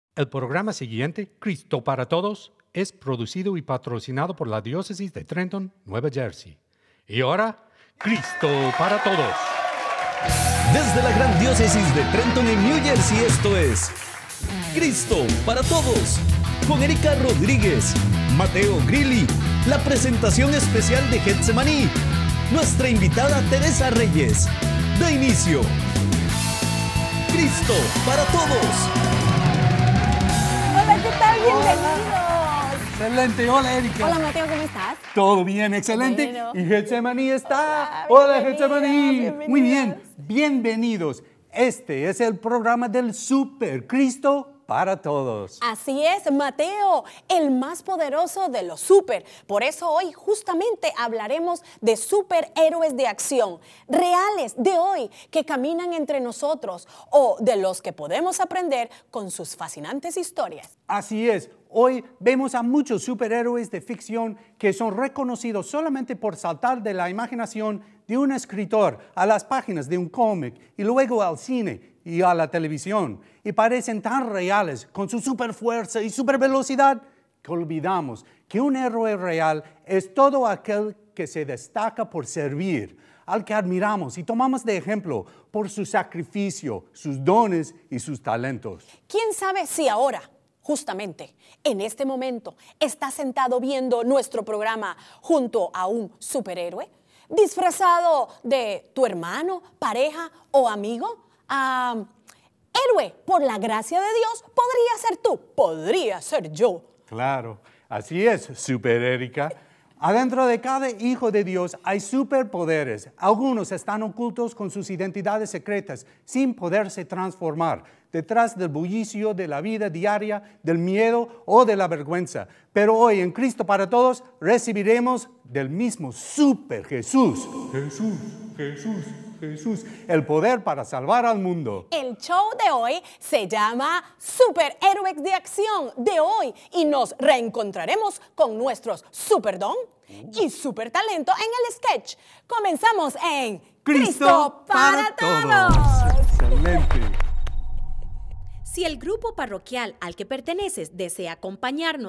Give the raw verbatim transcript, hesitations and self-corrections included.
El programa siguiente, Cristo para Todos, es producido y patrocinado por la Diócesis de Trenton, Nueva Jersey. Y ahora, Cristo para Todos. Desde la gran diócesis de Trenton en New Jersey, esto es Cristo para Todos, con Erika Rodríguez, Mateo Grilli, la presentación especial de Getsemaní, nuestra invitada Teresa Reyes. De inicio, Cristo para Todos. Hola, ¿qué tal? Bienvenidos. Excelente, hola Erika. Hola Mateo, ¿cómo estás? Todo bien, excelente. Bueno. Y Getsemaní está. Hola, Hola, bienvenidas, Getsemaní. bienvenidas. Muy bien, bienvenidos. Este es el programa del Super Cristo para Todos. Así es, Mateo, el más poderoso de los super. Por eso hoy justamente hablaremos de superhéroes de acción, reales de hoy, que caminan entre nosotros o de los que podemos aprender con sus fascinantes historias. Así es, hoy vemos a muchos superhéroes de ficción que son reconocidos solamente por saltar de la imaginación de un escritor a las páginas de un cómic y luego al cine y a la televisión, y parecen tan reales con su superfuerza y supervelocidad que olvidamos que un héroe real es todo aquel que se destaca por servir, al que admiramos y tomamos de ejemplo por su sacrificio, sus dones y sus talentos. ¿Quién sabe si ahora, justamente en este momento, estás sentado viendo nuestro programa junto a un superhéroe, disfrazado de tu hermano, pareja o amigo? Uh, héroe, por la gracia de Dios, podría ser tú, podría ser yo. Claro, así es, Super Erika. Adentro de cada hijo de Dios hay superpoderes. Algunos están ocultos con sus identidades secretas, sin poderse transformar, detrás del bullicio de la vida diaria, del miedo o de la vergüenza. Pero hoy en Cristo para Todos recibiremos del mismo Super Jesús. Jesús, Jesús, Jesús, el poder para salvar al mundo. El show de hoy se llama Superhéroes de Acción de hoy y nos reencontraremos con nuestros superdon y super talento en el sketch. Comenzamos en Cristo, Cristo para, para Todos. Excelente. Si el grupo parroquial al que perteneces desea acompañarnos